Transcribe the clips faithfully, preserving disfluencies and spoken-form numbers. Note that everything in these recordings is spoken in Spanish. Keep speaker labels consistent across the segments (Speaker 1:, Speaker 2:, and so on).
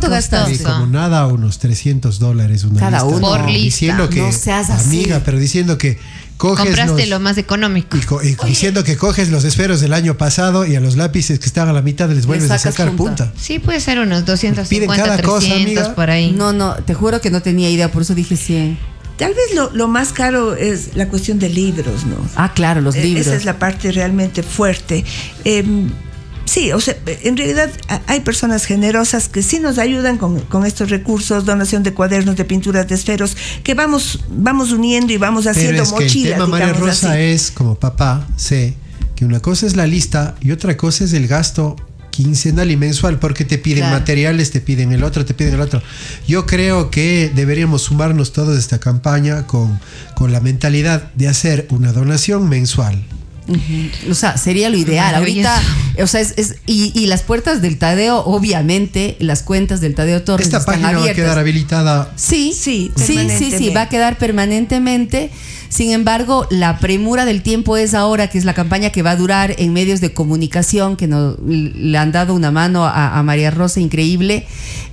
Speaker 1: ¿Cuánto gastaste?
Speaker 2: Sí, como nada, unos trescientos dólares una
Speaker 1: cada
Speaker 2: lista.
Speaker 1: uno.
Speaker 3: Por lista.
Speaker 2: Diciendo que,
Speaker 1: No seas así.
Speaker 2: amiga, pero diciendo que coges
Speaker 3: Compraste
Speaker 2: los,
Speaker 3: lo más económico.
Speaker 2: y, co- y diciendo que coges los esferos del año pasado y a los lápices que están a la mitad les vuelves a
Speaker 1: sacas
Speaker 2: sacar
Speaker 1: punta.
Speaker 2: punta.
Speaker 3: Sí, puede ser unos doscientos
Speaker 2: Piden
Speaker 3: cincuenta,
Speaker 2: cada cosa,
Speaker 3: trescientos
Speaker 2: amiga.
Speaker 3: por ahí.
Speaker 1: No, no, te juro que no tenía idea, por eso dije cien.
Speaker 4: Tal vez lo, lo más caro es la cuestión de libros, ¿no?
Speaker 1: Ah, claro, los
Speaker 4: Eh,
Speaker 1: libros.
Speaker 4: Esa es la parte realmente fuerte. Eh, sí, o sea, en realidad a- hay personas generosas que sí nos ayudan con, con estos recursos, donación de cuadernos, de pinturas, de esferos, que vamos, vamos uniendo y vamos haciendo
Speaker 2: Pero es que
Speaker 4: mochilas,
Speaker 2: el tema, María
Speaker 4: digamos
Speaker 2: Rosa,
Speaker 4: así.
Speaker 2: es, como papá, sé que una cosa es la lista y otra cosa es el gasto quincenal y mensual, porque te piden
Speaker 1: Claro.
Speaker 2: materiales, te piden el otro, te piden el otro. Yo creo que deberíamos sumarnos todos a esta campaña con, con la mentalidad de hacer una donación mensual.
Speaker 1: Ujú. O sea, sería lo ideal.
Speaker 3: Maravilloso.
Speaker 1: Ahorita, o sea, es, es- y, y las puertas del Tadeo, obviamente, las cuentas del Tadeo Torres
Speaker 2: Esta
Speaker 1: están
Speaker 2: página va a
Speaker 1: abiertas.
Speaker 2: quedar habilitada.
Speaker 1: Sí,
Speaker 4: Sí,
Speaker 1: sí, sí, sí,
Speaker 4: permanentemente.
Speaker 1: va a quedar permanentemente. Sin embargo, la premura del tiempo es ahora, que es la campaña que va a durar en medios de comunicación, que nos, le han dado una mano a, a María Rosa increíble.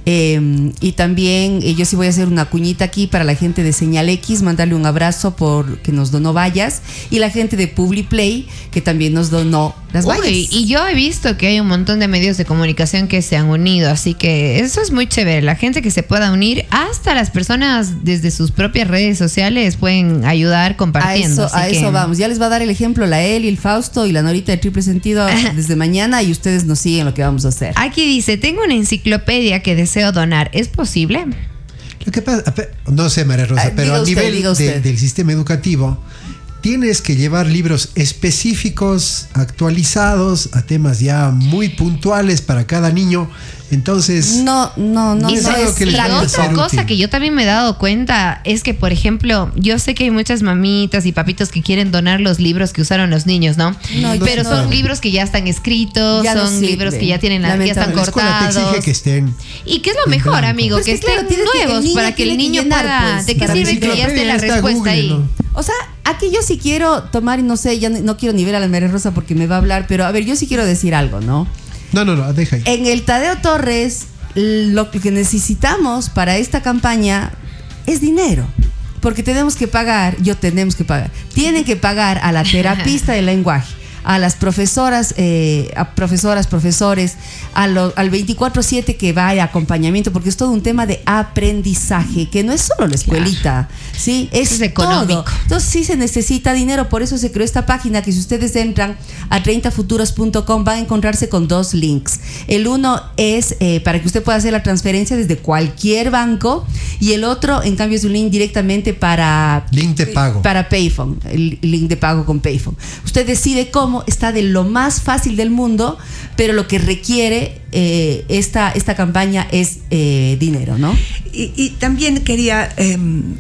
Speaker 1: Eh, y también eh, yo sí voy a hacer una cuñita aquí para la gente de Señal X, mandarle un abrazo por que nos donó vallas, y la gente de Publiplay, que también nos donó las vallas.
Speaker 3: Uy, y yo he visto que hay un montón de medios de comunicación que se han unido, así que eso es muy chévere. La gente que se pueda unir, hasta las personas desde sus propias redes sociales pueden ayudar
Speaker 1: A
Speaker 3: compartiendo.
Speaker 1: eso,
Speaker 3: así
Speaker 1: a
Speaker 3: que-
Speaker 1: eso vamos. Ya les va a dar el ejemplo la Eli, el Fausto y la Norita de Triple Sentido desde mañana, y ustedes nos siguen lo que vamos a hacer.
Speaker 3: Aquí dice, tengo una enciclopedia que deseo donar. ¿Es posible?
Speaker 2: Lo que pasa, no sé, María Rosa,
Speaker 1: Ah,
Speaker 2: pero
Speaker 1: diga
Speaker 2: a
Speaker 1: usted,
Speaker 2: nivel
Speaker 1: diga
Speaker 2: de-
Speaker 1: usted.
Speaker 2: del sistema educativo, tienes que llevar libros específicos, actualizados, a temas ya muy puntuales para cada niño. Entonces,
Speaker 1: No, no, no.
Speaker 3: y
Speaker 2: es
Speaker 1: no
Speaker 2: algo
Speaker 1: es
Speaker 2: que les
Speaker 3: la
Speaker 2: puede
Speaker 3: otra
Speaker 2: ser
Speaker 3: cosa
Speaker 2: útil.
Speaker 3: que yo también me he dado cuenta es que, por ejemplo, yo sé que hay muchas mamitas y papitos que quieren donar los libros que usaron los niños, ¿no?
Speaker 1: No,
Speaker 3: Pero
Speaker 1: no.
Speaker 3: son libros que ya están escritos,
Speaker 1: Ya no
Speaker 3: son
Speaker 1: sirve.
Speaker 3: libros que ya tienen la, ya están
Speaker 1: Lamentable.
Speaker 2: la escuela te
Speaker 3: cortados.
Speaker 2: exige que estén.
Speaker 3: Y que es lo
Speaker 2: en
Speaker 3: mejor,
Speaker 2: blanco.
Speaker 3: amigo,
Speaker 1: Pues
Speaker 3: que
Speaker 1: que claro,
Speaker 3: estén
Speaker 1: tienes que- el
Speaker 3: nuevos
Speaker 1: niño
Speaker 3: para que
Speaker 1: tiene
Speaker 3: el
Speaker 1: que
Speaker 3: niño
Speaker 1: llenar,
Speaker 3: pueda.
Speaker 1: pues,
Speaker 3: ¿De qué
Speaker 1: para
Speaker 3: sirve que ya esté la
Speaker 2: enciclopedia está
Speaker 3: respuesta
Speaker 2: Google,
Speaker 3: ahí?
Speaker 2: ¿no?
Speaker 1: O sea, aquí yo sí quiero tomar, y no sé, ya no, no quiero ni ver a la María Rosa porque me va a hablar, pero a ver, yo sí quiero decir algo, ¿no?
Speaker 2: No, no, no, deja ahí.
Speaker 1: En el Tadeo Torres, lo que necesitamos para esta campaña es dinero. Porque tenemos que pagar, yo tenemos que pagar, tienen que pagar a la terapista de lenguaje, a las profesoras, eh, a profesoras, profesores, a lo- al veinticuatro siete que va de acompañamiento, porque es todo un tema de aprendizaje, que no es solo la escuelita, ¿sí? Es,
Speaker 3: Es económico.
Speaker 1: todo. Entonces sí se necesita dinero, por eso se creó esta página que si ustedes entran a treinta futuros punto com van a encontrarse con dos links. El uno es eh, para que usted pueda hacer la transferencia desde cualquier banco, y el otro, en cambio, es un link directamente para
Speaker 2: Link de pago.
Speaker 1: para Payphone, el link de pago con Payphone. Usted decide cómo, está de lo más fácil del mundo, pero lo que requiere eh, esta, esta campaña es eh, dinero, ¿no?
Speaker 4: Y, y también quería, eh,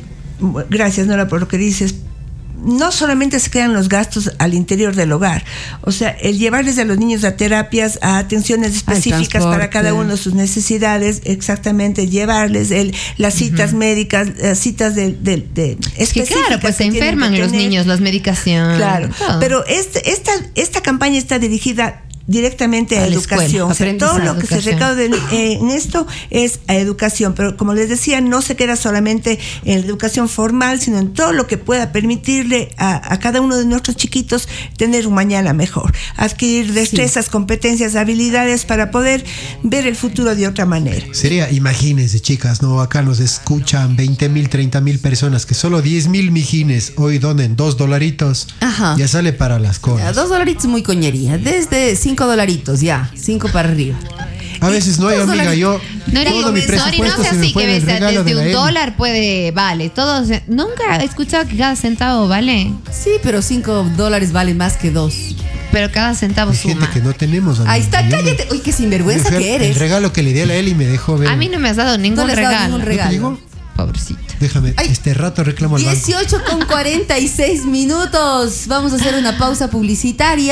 Speaker 4: gracias Nora por lo que dices, no solamente se crean los gastos al interior del hogar, o sea, el llevarles a los niños a terapias, a atenciones específicas para
Speaker 1: transporte.
Speaker 4: cada uno de sus necesidades, exactamente, llevarles el, las citas médicas, las citas de, de, de
Speaker 3: Es que
Speaker 4: específicas
Speaker 3: claro, pues se
Speaker 4: que tienen que
Speaker 3: enferman los
Speaker 4: tener.
Speaker 3: niños, las medicaciones.
Speaker 4: Claro,
Speaker 3: todo.
Speaker 4: pero este, esta, esta campaña está dirigida directamente a,
Speaker 3: A la
Speaker 4: educación.
Speaker 3: escuela,
Speaker 4: O sea, todo
Speaker 3: aprendizaje,
Speaker 4: lo que se
Speaker 3: educación.
Speaker 4: recaude en, eh, en esto es a educación, pero como les decía, no se queda solamente en la educación formal, sino en todo lo que pueda permitirle a, a cada uno de nuestros chiquitos tener un mañana mejor, adquirir destrezas, competencias, habilidades para poder ver el futuro de otra manera.
Speaker 2: Sería, imagínense, chicas, ¿no? Acá nos escuchan veinte mil, treinta mil personas, que solo diez mil mijines hoy donen dos dolaritos.
Speaker 1: Ajá.
Speaker 2: Ya sale para las
Speaker 1: Ya,
Speaker 2: cosas.
Speaker 1: dos dolaritos muy coñería, desde cinco dolaritos, ya, cinco para arriba.
Speaker 2: A veces no hay,
Speaker 1: Dos
Speaker 2: amiga,
Speaker 1: dólares.
Speaker 2: yo
Speaker 3: Nori,
Speaker 2: todo mi
Speaker 3: Nori,
Speaker 2: presupuesto
Speaker 3: no sea
Speaker 2: se me
Speaker 3: así
Speaker 2: fue
Speaker 3: que
Speaker 2: en el
Speaker 3: ves,
Speaker 2: regalo de
Speaker 3: desde
Speaker 2: la
Speaker 3: un
Speaker 2: Eli.
Speaker 3: dólar puede, vale, todo se- nunca he escuchado que cada centavo vale,
Speaker 1: Sí, pero cinco dólares vale más que dos.
Speaker 3: pero cada centavo
Speaker 2: Hay gente
Speaker 3: suma.
Speaker 2: que no tenemos, amiga.
Speaker 1: Ahí está,
Speaker 2: Yo me-
Speaker 1: cállate. Uy, qué sinvergüenza
Speaker 2: Yo fui
Speaker 1: que
Speaker 2: al-
Speaker 1: eres.
Speaker 2: El regalo que le di a la Eli me dejó ver.
Speaker 3: A mí no me has dado ningún
Speaker 1: No le has dado
Speaker 3: regalo.
Speaker 1: ningún
Speaker 2: ¿No te
Speaker 1: regalo.
Speaker 2: digo?
Speaker 3: Pobrecito.
Speaker 2: Déjame,
Speaker 1: Ay,
Speaker 2: este rato reclamo al banco.
Speaker 1: dieciocho con cuarenta y seis minutos. Vamos a hacer una pausa publicitaria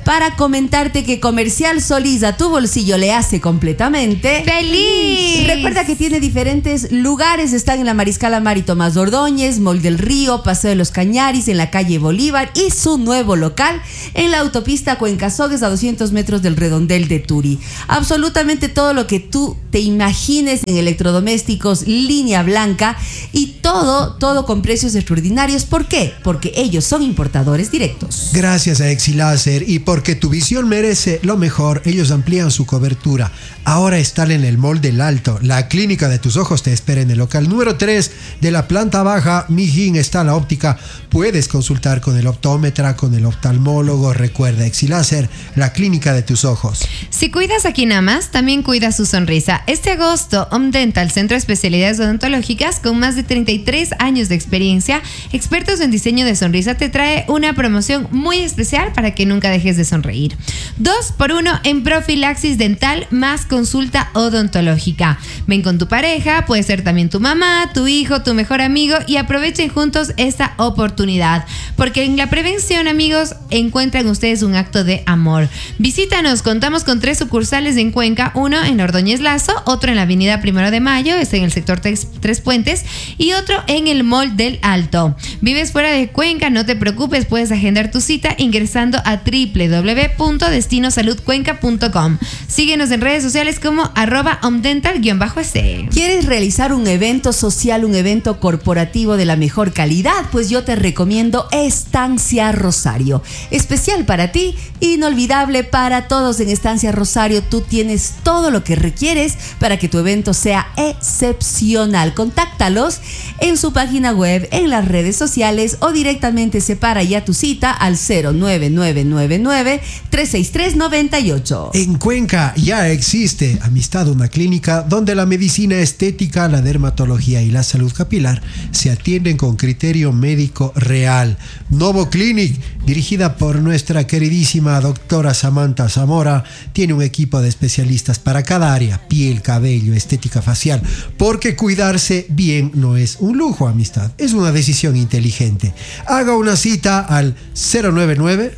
Speaker 1: para comentarte que Comercial Solís a tu bolsillo le hace completamente
Speaker 3: ¡feliz!
Speaker 1: Recuerda que tiene diferentes lugares, están en la Mariscal Amari Tomás Ordóñez, Mall del Río, Paseo de los Cañaris, en la calle Bolívar y su nuevo local en la autopista Cuenca-Sogues a doscientos metros del redondel de Turi. Absolutamente todo lo que tú te imagines en electrodomésticos, línea blanca y todo, todo con precios extraordinarios. ¿Por qué? Porque ellos son importadores directos.
Speaker 2: Gracias a Exiláser y porque tu visión merece lo mejor, ellos amplían su cobertura. Ahora están en el Mall del Alto. La clínica de tus ojos te espera en el local número tres de la planta baja. Mijín está la óptica. Puedes consultar con el optómetra, con el oftalmólogo. Recuerda, Exiláser, la clínica de tus ojos.
Speaker 3: Si cuidas a quien amas, también cuida su sonrisa. Este agosto, Omdental, Centro de Especialidades Odontológicas, con más de treinta y tres años de experiencia, expertos en diseño de sonrisa, te trae una promoción muy especial para que nunca dejes de sonreír. Dos por uno en profilaxis dental más consulta odontológica. Ven con tu pareja, puede ser también tu mamá, tu hijo, tu mejor amigo y aprovechen juntos esta oportunidad. Porque en la prevención, amigos, encuentran ustedes un acto de amor. Visítanos, contamos con tres sucursales en Cuenca, uno en Ordóñez Lazo, otro en la avenida Primero de Mayo, es en el sector Tres, Tres Puentes, y otro en el Mall del Alto. ¿Vives fuera de Cuenca? No te preocupes, puedes agendar tu cita ingresando a doble u doble u doble u punto destino salud cuenca punto com. Síguenos en redes sociales como arroba omdental-s.
Speaker 1: ¿Quieres realizar un evento social, un evento corporativo de la mejor calidad? Pues yo te recomiendo Estancia Rosario. Especial para ti, inolvidable para todos. En Estancia Rosario tú tienes todo lo que requieres para que tu evento sea excepcional. Contáctalos en su página web, en las redes sociales o directamente separa ya tu cita al cero nueve nueve nueve nueve tres seis tres nueve ocho.
Speaker 2: En Cuenca ya existe Amistad, una clínica donde la medicina estética, la dermatología y la salud capilar se atienden con criterio médico real. Novo Clinic, dirigida por nuestra queridísima doctora Samantha Zamora, tiene un equipo de especialistas para cada área: piel, cabello, estética facial, porque cuidarse bien no es un lujo, amistad, es una decisión inteligente. Haga una cita al cero nueve nueve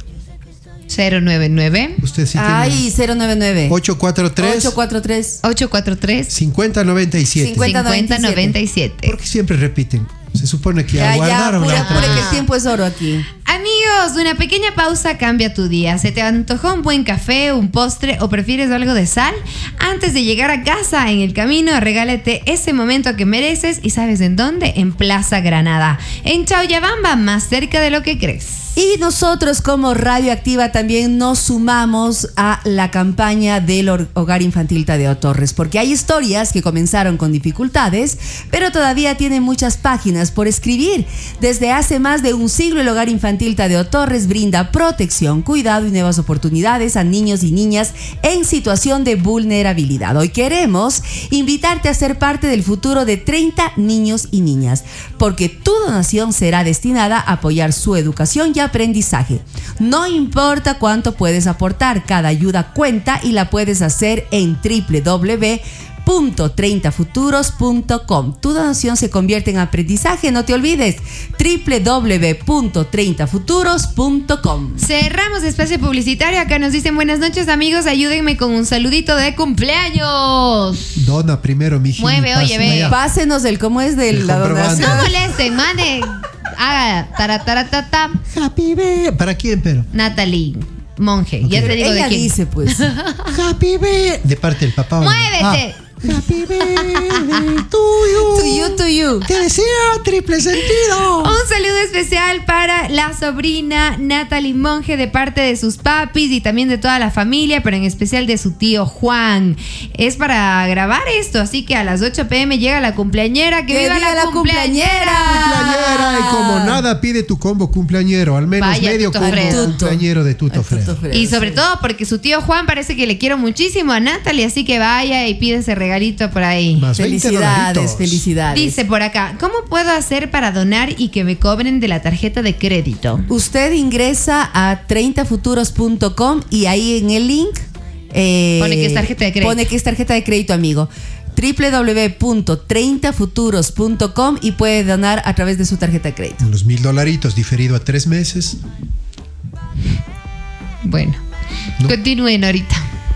Speaker 3: cero nueve nueve
Speaker 2: Usted sí tiene.
Speaker 1: Ay, cero nueve nueve
Speaker 2: ocho cuatro tres
Speaker 1: ocho cuatro tres
Speaker 3: ocho cuatro tres
Speaker 2: cinco cero nueve siete.
Speaker 1: cincuenta
Speaker 3: cincuenta noventa y siete.
Speaker 2: ¿Por qué siempre repiten? Se supone que ya,
Speaker 1: Ya, ya,
Speaker 2: guardaron
Speaker 1: apure,
Speaker 2: la
Speaker 1: apure,
Speaker 2: otra
Speaker 1: que
Speaker 2: vez.
Speaker 1: el tiempo es oro aquí.
Speaker 3: Amigos, una pequeña pausa cambia tu día. ¿Se te antojó un buen café, un postre o prefieres algo de sal? Antes de llegar a casa, en el camino, regálate ese momento que mereces. ¿Y sabes en dónde? En Plaza Granada, en Chauyabamba, más cerca de lo que crees.
Speaker 1: Y nosotros como Radio Activa también nos sumamos a la campaña del Hogar Infantil Tadeo Torres, porque hay historias que comenzaron con dificultades, pero todavía tienen muchas páginas por escribir. Desde hace más de un siglo el Hogar Infantil Tadeo Torres brinda protección, cuidado y nuevas oportunidades a niños y niñas en situación de vulnerabilidad. Hoy queremos invitarte a ser parte del futuro de treinta niños y niñas, porque tu donación será destinada a apoyar su educación y aprendizaje. No importa cuánto puedes aportar, cada ayuda cuenta y la puedes hacer en doble u doble u doble u punto treinta futuros punto com. Tu donación se convierte en aprendizaje, no te olvides. doble u doble u doble u punto treinta futuros punto com.
Speaker 3: Cerramos espacio publicitario. Acá nos dicen buenas noches, amigos. Ayúdenme con un saludito de cumpleaños.
Speaker 2: Dona primero, mi
Speaker 3: Mueve, oye, ve.
Speaker 1: Pásenos el cómo es de
Speaker 2: El
Speaker 1: la
Speaker 2: comprobante.
Speaker 3: No
Speaker 1: donación.
Speaker 3: molesten, mande. Haga taratata.
Speaker 2: Happy Birthday. ¿Para quién, pero?
Speaker 3: Natalie Monje. Ya te digo
Speaker 1: Ella
Speaker 3: de quién.
Speaker 1: dice, pues.
Speaker 2: Happy Birthday. De parte del papá. ¿o no?
Speaker 3: ¡Muévete!
Speaker 2: Ah, Happy Birthday to you.
Speaker 1: To you, to you.
Speaker 2: Te desea triple sentido.
Speaker 3: Un saludo especial para la sobrina Natalie Monje de parte de sus papis y también de toda la familia, pero en especial de su tío Juan. Es para grabar esto, así que a las ocho pm llega la cumpleañera. ¡Que,
Speaker 1: ¡Que
Speaker 3: viva,
Speaker 1: viva
Speaker 3: la,
Speaker 1: la
Speaker 3: cumpleañera!
Speaker 2: Cumpleañera, y como nada pide tu combo cumpleañero, al menos
Speaker 3: Vaya,
Speaker 2: medio
Speaker 3: Tuto
Speaker 2: combo
Speaker 3: Fredo.
Speaker 2: cumpleañero de Tuto
Speaker 1: Ay,
Speaker 2: Fredo.
Speaker 1: Tuto Fredo,
Speaker 3: Y sobre
Speaker 1: sí.
Speaker 3: todo porque su tío Juan parece que le quiero muchísimo a Natalie, así que vaya y pide ese regalito por ahí.
Speaker 2: Más veinte
Speaker 1: Felicidades,
Speaker 2: dolaritos.
Speaker 1: felicidades.
Speaker 3: Dice por acá, ¿cómo puedo hacer para donar y que me cobren de la tarjeta de crédito?
Speaker 1: Usted ingresa a treinta futuros punto com y ahí en el link eh,
Speaker 3: Pone que es tarjeta de crédito.
Speaker 1: Pone que es tarjeta de crédito, amigo. doble u doble u doble u punto treinta futuros punto com y puede donar a través de su tarjeta de crédito.
Speaker 2: Unos mil dolaritos diferido a tres meses.
Speaker 3: Bueno,
Speaker 2: ¿no?
Speaker 3: Continúen ahorita.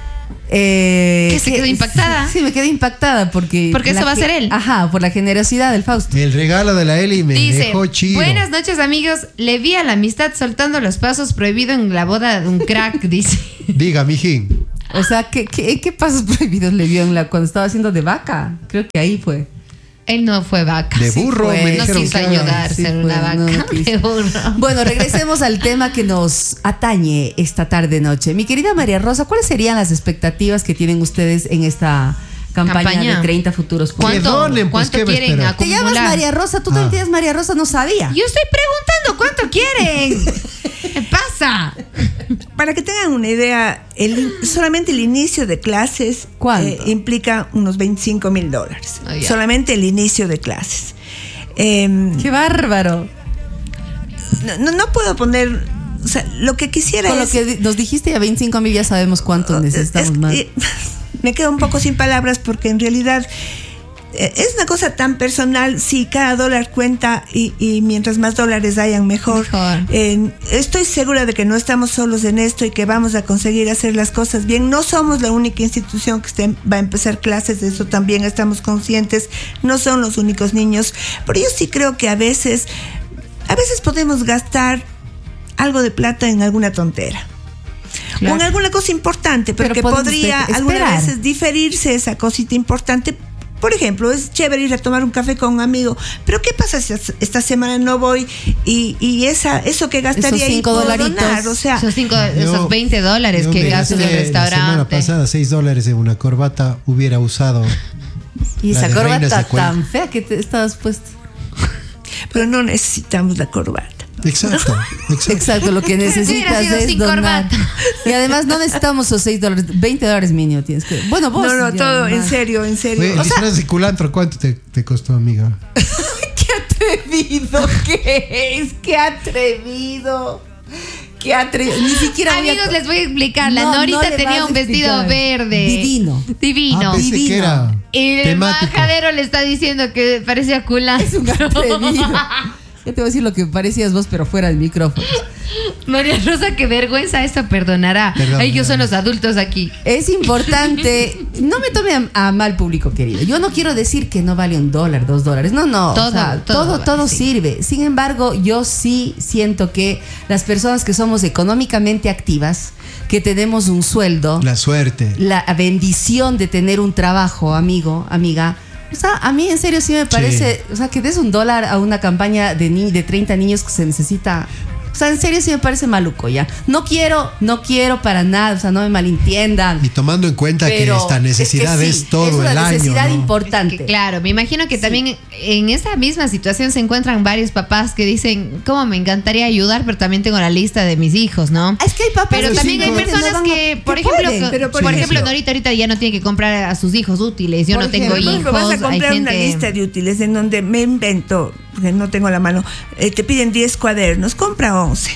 Speaker 1: Eh,
Speaker 3: ¿Que se quedó impactada?
Speaker 1: Sí, me quedé impactada porque...
Speaker 3: Porque eso
Speaker 1: la
Speaker 3: va a
Speaker 1: que-
Speaker 3: ser él.
Speaker 1: Ajá, por la generosidad del Fausto.
Speaker 2: El regalo de la Eli me
Speaker 3: Dice,
Speaker 2: dejó chido.
Speaker 3: buenas noches amigos, le vi a la amistad soltando los pasos prohibido en la boda de un crack, dice.
Speaker 2: Diga, mijín.
Speaker 1: O sea, ¿qué, qué, qué pasos prohibidos le vio en la, cuando estaba haciendo de vaca? Creo que ahí fue.
Speaker 3: Él no fue vaca.
Speaker 2: De
Speaker 1: Sí
Speaker 2: burro,
Speaker 1: fue.
Speaker 2: me
Speaker 3: No
Speaker 2: dijeron
Speaker 3: quiso
Speaker 2: que
Speaker 3: ayudar a
Speaker 1: sí
Speaker 3: ser
Speaker 1: fue,
Speaker 3: una
Speaker 1: no,
Speaker 3: vaca
Speaker 1: no quiso.
Speaker 3: de burro.
Speaker 1: Bueno, regresemos al tema que nos atañe esta tarde-noche. Mi querida María Rosa, ¿cuáles serían las expectativas que tienen ustedes en esta campaña,
Speaker 3: Campaña.
Speaker 1: de treinta futuros
Speaker 2: ¿Cuál?
Speaker 1: puntos?
Speaker 3: ¿Cuánto,
Speaker 2: donen, pues,
Speaker 3: cuánto
Speaker 2: ¿qué va a
Speaker 3: quieren
Speaker 2: esperar?
Speaker 1: Te llamas
Speaker 3: acumular?
Speaker 1: María Rosa, tú también
Speaker 2: Ah.
Speaker 1: te llamas María Rosa, no sabía.
Speaker 3: Yo estoy preguntando cuánto quieren. ¿Qué pasa?
Speaker 4: Para que tengan una idea, el, solamente el inicio de clases
Speaker 1: ¿Cuánto?
Speaker 4: eh, implica unos veinticinco mil dólares.
Speaker 3: Oh, ya.
Speaker 4: Solamente el inicio de clases. Eh,
Speaker 1: ¡Qué bárbaro!
Speaker 4: no, no- no puedo poner, o sea, lo que quisiera
Speaker 1: Con lo
Speaker 4: es...
Speaker 1: que di- nos dijiste, a veinticinco mil ya sabemos cuánto necesitamos
Speaker 4: es-
Speaker 1: más.
Speaker 4: eh, me quedo un poco sin palabras porque en realidad eh, es una cosa tan personal. Sí, cada dólar cuenta y, y mientras más dólares hayan mejor.
Speaker 3: Mejor.
Speaker 4: Eh, estoy segura de que no estamos solos en esto y que vamos a conseguir hacer las cosas bien. No somos la única institución que esté- va a empezar clases, de eso también estamos conscientes. No son los únicos niños, pero yo sí creo que a veces, a veces podemos gastar algo de plata en alguna tontera.
Speaker 3: Claro.
Speaker 4: O en alguna cosa importante, pero,
Speaker 1: Pero
Speaker 4: que
Speaker 1: podemos
Speaker 4: podría
Speaker 1: espe-
Speaker 4: algunas
Speaker 1: esperar.
Speaker 4: veces diferirse esa cosita importante. Por ejemplo, es chévere ir a tomar un café con un amigo, pero ¿qué pasa si esta semana no voy y, y esa, eso que gastaría
Speaker 1: Esos
Speaker 4: ahí
Speaker 1: cinco
Speaker 4: puedo
Speaker 1: dolaritos.
Speaker 4: donar? O sea,
Speaker 3: Esos, cinco,
Speaker 2: Yo-
Speaker 3: esos veinte dólares
Speaker 2: yo
Speaker 3: que
Speaker 2: me
Speaker 3: gastas en el
Speaker 2: gasté La semana
Speaker 3: restaurante.
Speaker 2: pasada seis dólares en una corbata hubiera usado.
Speaker 1: Y
Speaker 2: la
Speaker 1: esa
Speaker 2: de reinas
Speaker 1: corbata
Speaker 2: de cuello.
Speaker 1: tan fea que te estabas puesto.
Speaker 4: pero no necesitamos la corbata.
Speaker 2: Exacto, exacto.
Speaker 1: Exacto, lo que
Speaker 3: Hubiera
Speaker 1: necesitas
Speaker 3: sido
Speaker 1: es
Speaker 3: sin
Speaker 1: donar.
Speaker 3: corbata.
Speaker 1: Y además no necesitamos esos seis dólares, veinte dólares mínimo tienes que. Bueno, vos.
Speaker 4: No, no,
Speaker 1: ya
Speaker 4: todo en
Speaker 1: más.
Speaker 4: serio, en serio.
Speaker 2: Oye, el
Speaker 4: O sea,
Speaker 2: disfraz de culantro, ¿cuánto te, te costó, amiga?
Speaker 1: ¡Qué atrevido que es! ¡Qué atrevido! ¡Qué atrevido! Ni siquiera voy a-
Speaker 3: Amigos, les voy a explicar. La
Speaker 1: No, no
Speaker 3: Norita
Speaker 1: le
Speaker 3: tenía
Speaker 1: vas a
Speaker 3: un vestido
Speaker 1: explicar.
Speaker 3: verde.
Speaker 1: Divino.
Speaker 3: Divino.
Speaker 2: Ah, pensé
Speaker 1: divino.
Speaker 2: que era
Speaker 3: Y el
Speaker 2: temático.
Speaker 3: majadero le está diciendo que parecía culantro.
Speaker 1: Es un atrevido. Yo te voy a decir lo que parecías vos, pero fuera del micrófono.
Speaker 3: María Rosa, qué vergüenza, eso perdonará.
Speaker 2: Perdón,
Speaker 3: Ellos son
Speaker 2: perdón.
Speaker 3: los adultos aquí.
Speaker 1: Es importante, no me tome a, a mal, público querido. Yo no quiero decir que no vale un dólar, dos dólares. No, no.
Speaker 3: Todo,
Speaker 1: o sea,
Speaker 3: todo
Speaker 1: todo,
Speaker 3: vale,
Speaker 1: todo
Speaker 3: sí.
Speaker 1: sirve. Sin embargo, yo sí siento que las personas que somos económicamente activas, que tenemos un sueldo,
Speaker 2: La suerte.
Speaker 1: la bendición de tener un trabajo, amigo, amiga. O sea, a mí en serio sí me parece, o sea, que des un dólar a una campaña de, ni de treinta niños que se necesita. O sea, en serio sí me parece maluco ya. No quiero, no quiero para nada, o sea, no me malentiendan.
Speaker 2: Y tomando en cuenta
Speaker 1: Pero
Speaker 2: que esta necesidad es,
Speaker 1: sí,
Speaker 2: todo
Speaker 1: es una
Speaker 2: el año.
Speaker 1: necesidad
Speaker 2: ¿no?
Speaker 1: importante.
Speaker 3: Que, claro, me imagino que también en esta misma situación se encuentran varios papás que dicen, ¿cómo me encantaría ayudar? Pero también tengo la lista de mis hijos, ¿no?
Speaker 1: Es que hay papás
Speaker 3: Pero
Speaker 1: que
Speaker 3: también hay
Speaker 1: simplemente
Speaker 3: personas
Speaker 1: no van a-
Speaker 3: que, por
Speaker 1: que
Speaker 3: ejemplo,
Speaker 1: pueden.
Speaker 3: que-
Speaker 4: pero
Speaker 3: por,
Speaker 4: por
Speaker 3: ejemplo,
Speaker 2: ejemplo-
Speaker 3: Norita ahorita ya no tiene que comprar a sus hijos útiles. Yo
Speaker 1: Por
Speaker 3: no tengo
Speaker 1: ejemplo,
Speaker 3: hijos.
Speaker 4: Vas a
Speaker 3: hay
Speaker 4: comprar una
Speaker 3: gente-
Speaker 4: lista de útiles en donde me invento, porque no tengo la mano, eh, te piden diez cuadernos, compra once.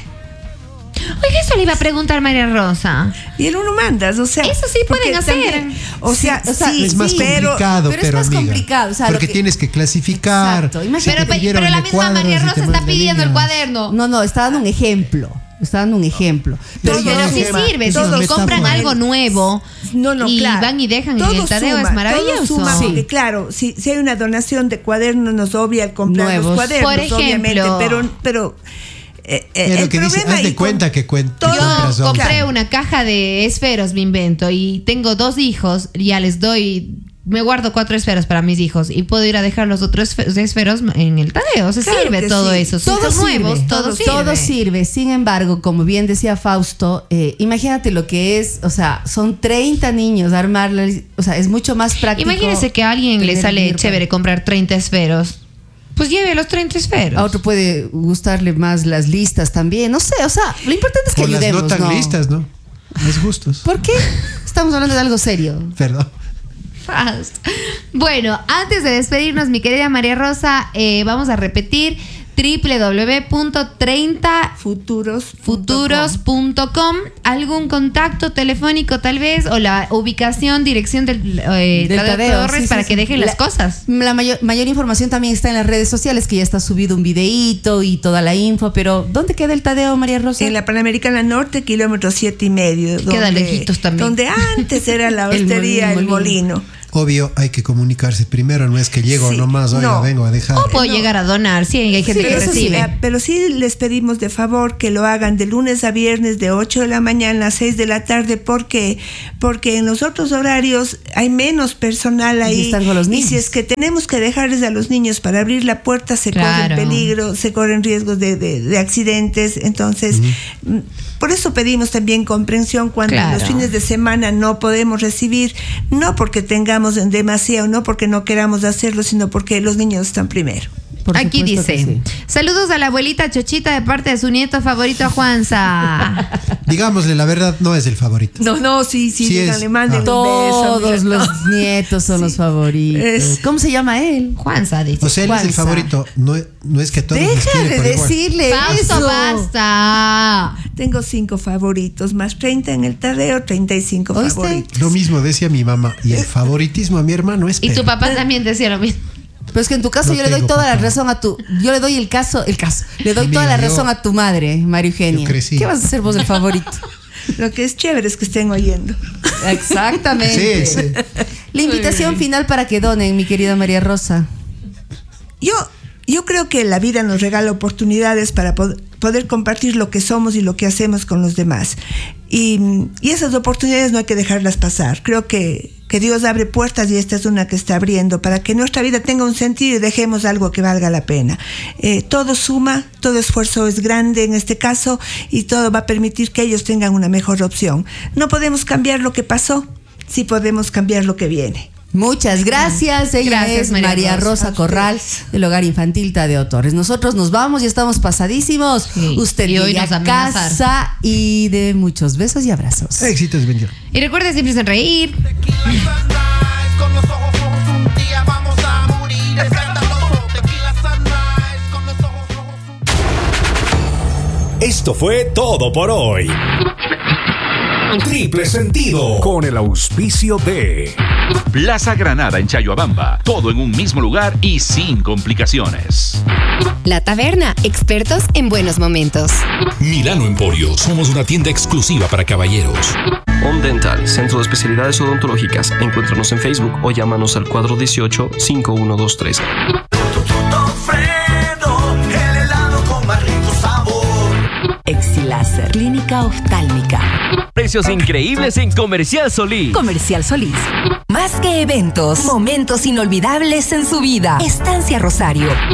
Speaker 3: Oiga, eso le iba a preguntar María Rosa.
Speaker 4: Y el uno mandas, o sea.
Speaker 3: Eso sí
Speaker 4: porque
Speaker 3: pueden hacer.
Speaker 4: también- o sea,
Speaker 1: Sí, o sea,
Speaker 4: sí,
Speaker 2: Es más
Speaker 1: sí,
Speaker 4: pero,
Speaker 2: complicado,
Speaker 1: pero
Speaker 2: pero,
Speaker 1: es más
Speaker 2: amiga,
Speaker 1: complicado, o sea, lo
Speaker 2: porque
Speaker 1: que-
Speaker 2: tienes que clasificar.
Speaker 1: Exacto, imagínate.
Speaker 2: Si
Speaker 3: Pero,
Speaker 2: te pidieron
Speaker 3: pero la
Speaker 2: de
Speaker 3: misma
Speaker 2: cuadros
Speaker 3: María
Speaker 2: y te
Speaker 3: Rosa está
Speaker 2: mandan
Speaker 3: pidiendo el
Speaker 2: líneas.
Speaker 3: cuaderno.
Speaker 1: No, no, está dando un ejemplo. Está dando un ejemplo. Pero,
Speaker 3: Pero,
Speaker 1: yo-
Speaker 3: sí
Speaker 2: ejemplo,
Speaker 3: sirve,
Speaker 2: es
Speaker 3: si
Speaker 2: una
Speaker 3: si compran
Speaker 2: metáfora.
Speaker 3: algo nuevo
Speaker 4: No, no,
Speaker 3: y
Speaker 4: claro.
Speaker 3: van y dejan en
Speaker 4: Todo
Speaker 3: el tadeo,
Speaker 4: suma,
Speaker 3: es maravilloso.
Speaker 4: todo suma,
Speaker 1: Sí.
Speaker 4: porque claro, si, si hay una donación de cuadernos, nos obvia el comprar
Speaker 1: Nuevos.
Speaker 4: los cuadernos,
Speaker 3: Por ejemplo.
Speaker 4: obviamente, pero, pero eh, eh,
Speaker 2: Es lo
Speaker 4: el
Speaker 2: que dice,
Speaker 4: problema
Speaker 2: haz de
Speaker 4: ahí con-
Speaker 2: cuenta que cuen- que
Speaker 4: todo-
Speaker 2: compras
Speaker 3: Yo
Speaker 2: once.
Speaker 3: compré
Speaker 4: Claro.
Speaker 3: una caja de esferos, me invento, y tengo dos hijos, ya les doy, me guardo cuatro esferos para mis hijos y puedo ir a dejar los otros esfe- esferos en el tadeo. Se
Speaker 4: Claro
Speaker 3: sirve
Speaker 4: que
Speaker 3: todo
Speaker 4: sí.
Speaker 3: eso. Si
Speaker 1: todo
Speaker 3: son
Speaker 1: sirve,
Speaker 3: nuevos, todo,
Speaker 1: todo,
Speaker 3: sirve.
Speaker 1: todo sirve. Sin embargo, como bien decía Fausto, eh, imagínate lo que es, o sea, son treinta niños, armarla, o sea, es mucho más práctico.
Speaker 3: Imagínense que a alguien le
Speaker 1: tener
Speaker 3: sale
Speaker 1: dinero
Speaker 3: chévere comprar treinta esferos. Pues lleve los treinta esferos.
Speaker 1: A otro puede gustarle más las listas también, no sé, o sea, lo importante es que
Speaker 2: O las
Speaker 1: ayudemos,
Speaker 2: no tan
Speaker 1: ¿no?
Speaker 2: listas, ¿no? Es gustos.
Speaker 1: ¿Por qué? Estamos hablando de algo serio.
Speaker 2: Perdón.
Speaker 3: Fast. Bueno, antes de despedirnos, mi querida María Rosa, eh, vamos a repetir. doble u doble u doble u punto treinta
Speaker 4: Futuros.
Speaker 3: futuros punto com. ¿Algún contacto telefónico tal vez? O la ubicación, dirección del, eh,
Speaker 1: Del
Speaker 3: Tadeo
Speaker 1: Tadeo,
Speaker 3: Torres
Speaker 1: sí,
Speaker 3: para
Speaker 1: sí,
Speaker 3: que
Speaker 1: sí.
Speaker 3: dejen
Speaker 1: La-
Speaker 3: las cosas.
Speaker 1: La mayor, mayor información también está en las redes sociales, que ya está subido un videíto y toda la info, pero ¿dónde queda el Tadeo, María Rosa?
Speaker 4: En la Panamericana Norte, kilómetro siete y medio.
Speaker 3: Queda lejitos también.
Speaker 4: Donde antes era la
Speaker 1: El
Speaker 4: hostería, el
Speaker 1: molino.
Speaker 4: molino.
Speaker 2: Obvio, hay que comunicarse primero, no es que llego
Speaker 4: Sí,
Speaker 2: nomás, oiga,
Speaker 4: no.
Speaker 2: vengo a dejar.
Speaker 3: O puedo
Speaker 4: no.
Speaker 3: llegar a donar, sí, hay gente
Speaker 1: Sí,
Speaker 3: que
Speaker 1: eso sí,
Speaker 3: recibe.
Speaker 4: Eh, pero sí les pedimos de favor que lo hagan de lunes a viernes de ocho de la mañana a seis de la tarde. ¿Por qué? Porque en los otros horarios hay menos personal ahí.
Speaker 1: Y están con los niños.
Speaker 4: Y si es que tenemos que dejarles a los niños para abrir la puerta, se
Speaker 3: Claro.
Speaker 4: corren peligro, se corren riesgos de, de- de accidentes. Entonces, mm, por eso pedimos también comprensión cuando
Speaker 3: Claro.
Speaker 4: los fines de semana no podemos recibir, no porque tengamos en demasiado, no porque no queramos hacerlo, sino porque los niños están primero.
Speaker 1: Por
Speaker 3: Aquí
Speaker 1: supuesto
Speaker 3: dice,
Speaker 1: que sí.
Speaker 3: saludos a la abuelita Chochita de parte de su nieto favorito Juanza.
Speaker 2: Digámosle, la verdad, no es el favorito.
Speaker 4: No, no, sí, sí,
Speaker 2: Sí es.
Speaker 4: díganle, manden
Speaker 2: Ah.
Speaker 4: un beso.
Speaker 1: Todos
Speaker 4: mira,
Speaker 1: los
Speaker 4: no.
Speaker 1: nietos son los
Speaker 4: Sí.
Speaker 1: favoritos.
Speaker 4: Es-
Speaker 1: ¿Cómo se llama él?
Speaker 3: Juanza dice.
Speaker 2: O sea, él es el
Speaker 1: Juanza.
Speaker 2: favorito, no, no es que a todos les
Speaker 1: Deja
Speaker 2: quiere
Speaker 1: de
Speaker 2: por igual.
Speaker 1: decirle
Speaker 3: Fausto,
Speaker 1: eso.
Speaker 3: basta.
Speaker 4: Tengo cinco favoritos, más treinta en el Tadeo, treinta y cinco
Speaker 1: ¿Oíste?
Speaker 4: favoritos.
Speaker 2: Lo mismo decía mi mamá, y el favoritismo a mi hermano es
Speaker 3: Y tu
Speaker 2: pero.
Speaker 3: papá también decía lo mismo.
Speaker 1: Pero es que en tu caso
Speaker 2: No
Speaker 1: yo le doy
Speaker 2: tengo
Speaker 1: toda la
Speaker 2: papá.
Speaker 1: razón a tu, yo le doy el caso, el caso, le doy
Speaker 2: Amiga,
Speaker 1: toda la
Speaker 2: yo-
Speaker 1: razón a tu madre, María Eugenia.
Speaker 2: yo crecí.
Speaker 1: ¿Qué vas a hacer vos el favorito?
Speaker 4: Lo que es chévere es que estén oyendo.
Speaker 1: Exactamente.
Speaker 2: Sí, sí.
Speaker 1: La invitación final para que donen, mi querida María Rosa.
Speaker 4: Yo, yo creo que la vida nos regala oportunidades para pod- poder compartir lo que somos y lo que hacemos con los demás. Y, y esas oportunidades no hay que dejarlas pasar. Creo que, que Dios abre puertas y esta es una que está abriendo para que nuestra vida tenga un sentido y dejemos algo que valga la pena. Eh, todo suma, todo esfuerzo es grande en este caso y todo va a permitir que ellos tengan una mejor opción. No podemos cambiar lo que pasó, sí podemos cambiar lo que viene.
Speaker 1: Muchas gracias. Ella
Speaker 3: Gracias,
Speaker 1: es
Speaker 3: María
Speaker 1: María
Speaker 3: Rosa.
Speaker 1: Rosa Corral del Hogar Infantil Tadeo Torres. Nosotros nos vamos y estamos pasadísimos.
Speaker 3: Sí.
Speaker 1: Usted
Speaker 3: Y hoy
Speaker 1: llegue
Speaker 3: nos
Speaker 1: a
Speaker 3: amenazar.
Speaker 1: casa y de muchos besos y abrazos.
Speaker 2: Éxitos, bendición.
Speaker 3: Y recuerda siempre sonreír.
Speaker 5: Tequila Sunrise, con los ojos rojos un día vamos a morir. Escandaloso, Tequila Sunrise, con los ojos rojos un
Speaker 6: Esto fue todo por hoy. Triple sentido. Con el auspicio de
Speaker 7: Plaza Granada en Chayuabamba. Todo en un mismo lugar y sin complicaciones.
Speaker 8: La Taberna, expertos en buenos momentos.
Speaker 6: Milano Emporio. Somos una tienda exclusiva para caballeros.
Speaker 9: Home Dental, Centro de Especialidades Odontológicas. Encuéntranos en Facebook o llámanos al cuatro uno ocho, cinco uno dos tres.
Speaker 5: Fredo, el helado con más rico sabor.
Speaker 10: Exiláser, clínica oftálmica.
Speaker 11: Precios increíbles en Comercial Solís.
Speaker 10: Comercial Solís. Más que eventos, momentos inolvidables en su vida. Estancia Rosario.